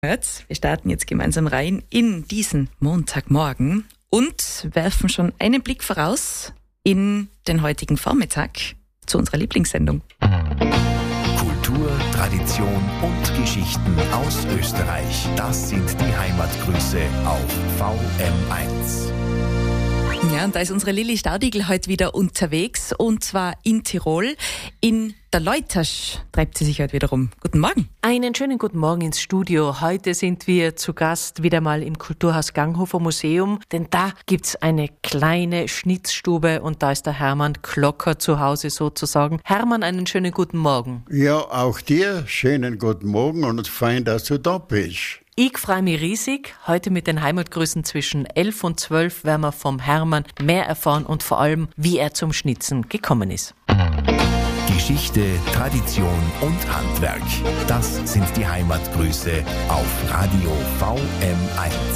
Wir starten jetzt gemeinsam rein in diesen Montagmorgen und werfen schon einen Blick voraus in den heutigen Vormittag zu unserer Lieblingssendung. Kultur, Tradition und Geschichten aus Österreich. Das sind die Heimatgrüße auf VM1. Ja, und da ist unsere Lilly Staudigl heute wieder unterwegs und zwar in Tirol. In der Leutasch treibt sie sich heute wieder rum. Guten Morgen. Einen schönen guten Morgen ins Studio. Heute sind wir zu Gast wieder mal im Kulturhaus Ganghofer Museum, denn da gibt's eine kleine Schnitzstube und da ist der Hermann Klocker zu Hause sozusagen. Hermann, einen schönen guten Morgen. Ja, auch dir schönen guten Morgen und fein, dass du da bist. Ich freue mich riesig. Heute mit den Heimatgrüßen zwischen 11 und 12 werden wir vom Hermann mehr erfahren und vor allem, wie er zum Schnitzen gekommen ist. Geschichte, Tradition und Handwerk. Das sind die Heimatgrüße auf Radio VM1.